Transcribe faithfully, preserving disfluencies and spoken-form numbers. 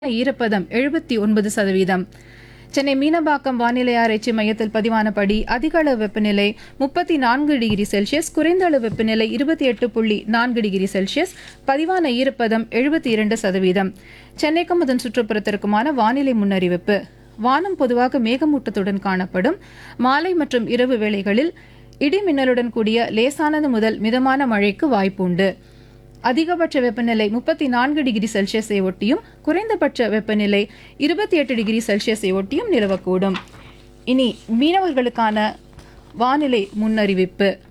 ஈரப்பதம் எழுபத்தி ஒன்பது சதவீதம். சென்னை மீனம்பாக்கம் வானிலை ஆராய்ச்சி மையத்தில் பதிவானபடி அதிக அளவு வெப்பநிலை முப்பத்தி நான்கு டிகிரி செல்சியஸ், குறைந்த அளவு வெப்பநிலை இருபத்தி எட்டு புள்ளி நான்கு டிகிரி செல்சியஸ், பதிவான ஈரப்பதம் எழுபத்தி இரண்டு சதவீதம். சென்னைக்கும் அதன் சுற்றுப்புறத்திற்குமான வானிலை முன்னறிவிப்பு. வானம் பொதுவாக மேகமூட்டத்துடன் காணப்படும். மாலை மற்றும் இரவு வேளைகளில் இடி மின்னலுடன் கூடிய லேசானது முதல் மிதமான மழைக்கு வாய்ப்பு உண்டு. அதிகபட்ச வெப்பநிலை முப்பத்தி நான்கு டிகிரி செல்சியஸை ஒட்டியும் குறைந்தபட்ச வெப்பநிலை இருபத்தி எட்டு டிகிரி செல்சியஸை ஒட்டியும் நிலவக்கூடும். இனி மீனவர்களுக்கான வானிலை முன்னறிவிப்பு.